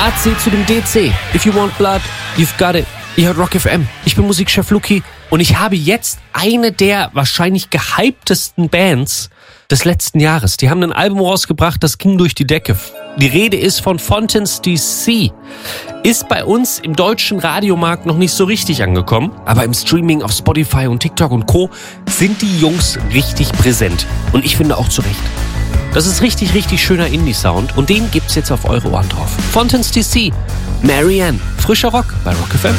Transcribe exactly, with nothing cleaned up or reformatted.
A C zu dem D C. If you want blood, you've got it. Ihr hört Rock F M. Ich bin Musikchef Luki und ich habe jetzt eine der wahrscheinlich gehyptesten Bands des letzten Jahres. Die haben ein Album rausgebracht, das ging durch die Decke. Die Rede ist von Fountains D C. Ist bei uns im deutschen Radiomarkt noch nicht so richtig angekommen, aber im Streaming auf Spotify und TikTok und Co. sind die Jungs richtig präsent. Und ich finde auch zu Recht. Das ist richtig, richtig schöner Indie-Sound und den gibt's jetzt auf eure Ohren drauf. Fountains D C, Marianne, frischer Rock bei Rock F M.